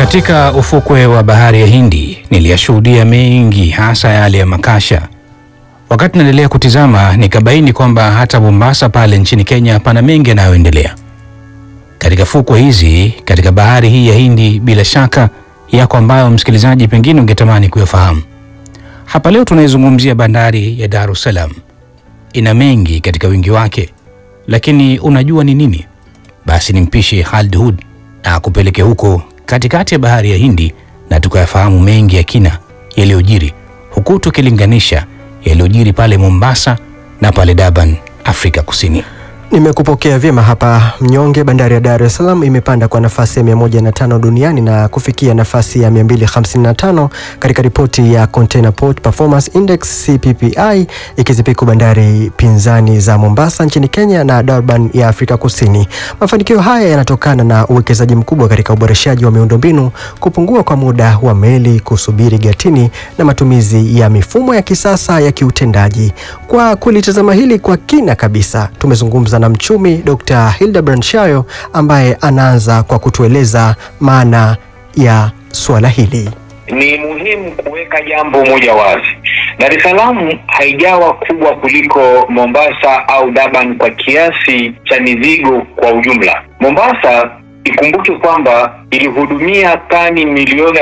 Katika ufukwe wa bahari ya Hindi niliyashuhudia mengi, hasa yale ya makasha. Wakati naendelea kutizama nikabaini kwamba hata Mombasa pale nchini Kenya pana mengi yanayoendelea. Katika fukwe hizi, katika bahari hii ya Hindi, bila shaka yako ambayo msikilizaji pengine ungetamani kuyafahamu. Hapa leo tunaizungumzia bandari ya Dar es Salaam. Ina mengi katika wingi wake, lakini unajua ni nini? Basi nimpishe Khalid Hud na kupeleke huko katikati ya bahari ya Hindi na tukayafahamu mengi ya kina yaliyojiri, huku tukilinganisha yaliyojiri pale Mombasa na pale Durban, Afrika Kusini. Nimekupokea vyema hapa mnyonge. Bandari ya Dar es Salaam imepanda kwa nafasi ya 105 duniani na kufikia nafasi ya 255 katika ripoti ya Container Port Performance Index CPPI, ikizipiku bandari pinzani za Mombasa nchini Kenya na Durban ya Afrika Kusini. Mafanikio haya yanatokana na uwekezaji mkubwa katika uboreshaji wa miundombinu, kupungua kwa muda wa meli kusubiri gatini na matumizi ya mifumo ya kisasa ya kiutendaji. Kwa kulitazama hili kwa kina kabisa, tumezungumza na mchumi Dr. Hildebrand Shayo ambaye anaanza kwa kutueleza maana ya suala hili. Ni muhimu kuweka jambo moja wazi. Dar es Salaam haijawa kubwa kuliko Mombasa au Durban kwa kiasi cha mizigo kwa ujumla. Mombasa, ikumbuke kwamba ilihudumia tani milioni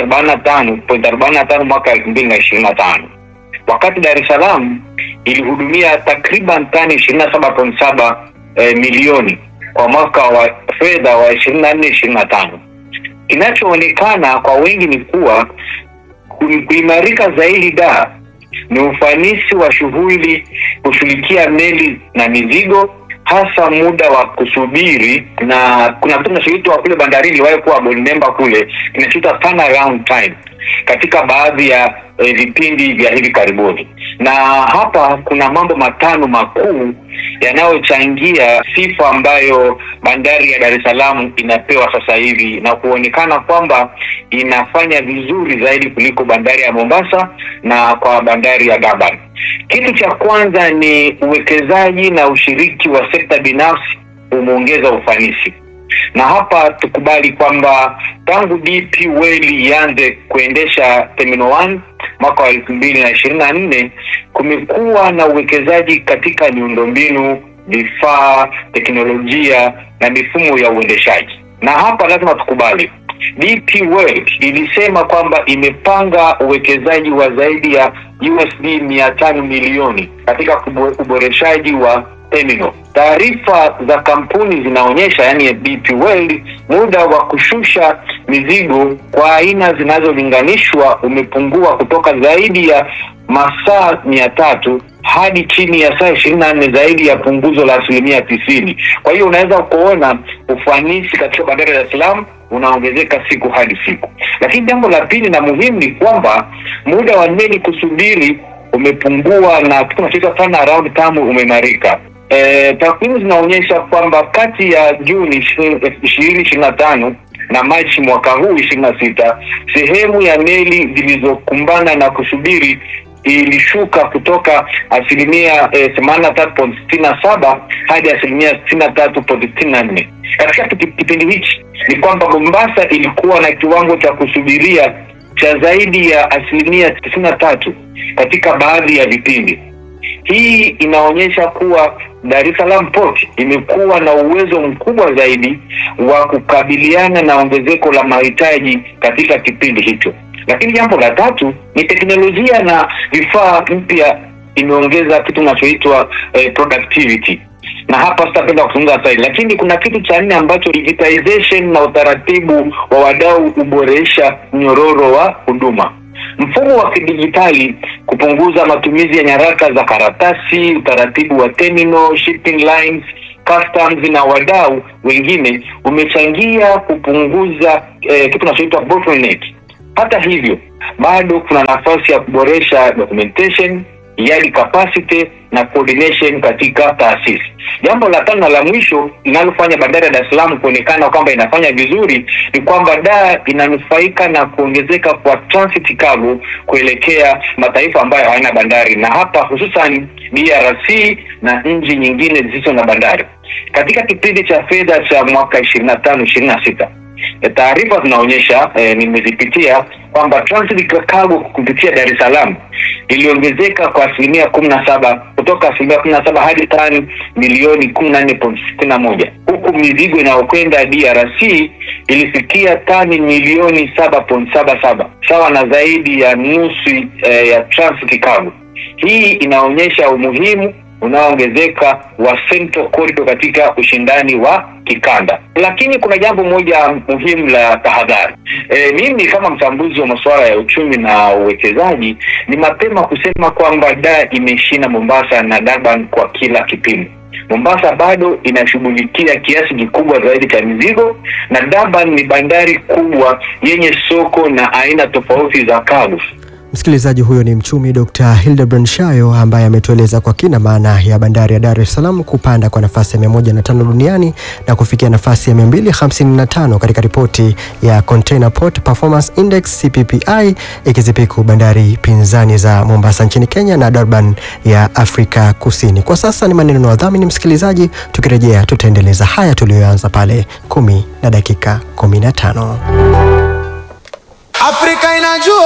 45.45 mwaka 2025. Wakati Dar es Salaam ilihudumia takriban tani 27.7 milioni kwa mwaka wa fedha wa 24-25. Kinachoonekana kwa wengi ni kuwa kuimarika zaidi da ni ufanisi wa shughuli kushughulikia meli na mizigo, hasa muda wa kusubiri, na kuna kitu kinachoitwa kule bandarini, wale kwa board member kule, kinachoitwa turnaround time katika baadhi ya vipindi vya hivi karibuni. Na hapa kuna mambo matano makuu yanayochangia sifa ambayo bandari ya Dar es Salaam inapewa sasa hivi na kuonekana kwamba inafanya vizuri zaidi kuliko bandari ya Mombasa na kwa bandari ya Durban. Kitu cha kwanza ni uwekezaji na ushiriki wa sekta binafsi umeongeza ufanisi. Na hapa tukubali kwamba tangu DP World ianze kuendesha Terminal 1 mwaka wa 2024 kumekuwa na uwekezaji katika miundombinu, vifaa, teknolojia na mifumo ya uendeshaji. Na hapa lazima tukubali, DP World ilisema kwamba imepanga uwekezaji wa zaidi ya USD 500 milioni katika uboreshaji wa terminal. Taarifa za kampuni zinaonyesha, yani DP World, muda wa kushusha mizigo kwa aina zinazolinganishwa umepungua kutoka zaidi ya masaa 300 hadi chini ya saa 24, zaidi ya punguzo la 90%. Kwa hiyo unaweza kuona ufanisi katika bandari ya Dar es Salaam unaongezeka siku hadi siku. Lakini jambo la pili na muhimu ni kwamba muda wa meli kusubiri umepungua na tunachoita turnaround time umeimarika. Takwimu zinaonyesha kwamba kati ya Juni 2025 na Machi mwaka huu 26, sehemu ya meli zilizokumbana na kusubiri ilishuka kutoka 83.67 hadi 63.64. Katika kipindi hichi ni kwamba Mombasa ilikuwa na kiwango cha kusubiria cha zaidi ya 93% katika baadhi ya vipindi. Hii inaonyesha kuwa Dar es Salaam Port imekuwa na uwezo mkubwa zaidi wa kukabiliana na ongezeko la mahitaji katika kipindi hicho. Lakini jambo la tatu ni teknolojia na vifaa mpya imeongeza kitu kinachoitwa productivity. Na hapa sitapenda kuzungumza zaidi, lakini kuna kitu cha nne ambacho digitization na utaratibu wa wadau uboresha nyororo wa huduma. Mfumo wa kidijitali, kupunguza matumizi ya nyaraka za karatasi, utaratibu wa terminal, shipping lines, customs na wadau wengine umechangia kupunguza kitu kinachoitwa bottleneck. Hata hivyo, bado kuna nafasi ya kuboresha documentation, yard capacity na coordination katika taasisi. Jambo la tano na la mwisho linalofanya bandari ya Dar es Salaam kuonekana kwamba inafanya vizuri ni kwamba Dar inanufaika na kuongezeka kwa transit cargo kuelekea mataifa ambayo hayana bandari, na hapa hususan DRC na nchi nyingine zisizo na bandari. Katika kipindi cha fedha cha mwaka 25-26, Taarifa zinaonyesha, nimezipitia, kwamba transit cargo kupitia Dar es Salaam iliongezeka kwa 17%, kutoka 17% hadi tani milioni 14.61, huku mizigo inayokwenda DRC ilifikia tani milioni 7.77, sawa na zaidi ya nusu ya transit cargo. Hii inaonyesha umuhimu unaoongezeka wa Central Corridor katika ushindani wa kikanda. Lakini kuna jambo moja muhimu la tahadhari. Mimi kama mchambuzi wa masuala ya uchumi na uwekezaji, ni mapema kusema kwamba Dar imeshinda Mombasa na Durban kwa kila kipimo. Mombasa bado inashughulikia kiasi kikubwa zaidi cha mizigo, na Durban ni bandari kubwa yenye soko na aina tofauti za cargo. Msikilizaji, huyo ni mchumi Dr. Hildebrand Shayo ambaye ametueleza kwa kina maana ya bandari ya Dar es Salaam kupanda kwa nafasi ya 105 duniani na kufikia nafasi ya 255 katika ripoti ya Container Port Performance Index CPPI, ikizipiku bandari pinzani za Mombasa nchini Kenya na Durban ya Afrika Kusini. Kwa sasa ni maneno na wadhamini. Msikilizaji, tukirejea tutaendeleza haya tuliyoanza pale 10:15. Afrika inajua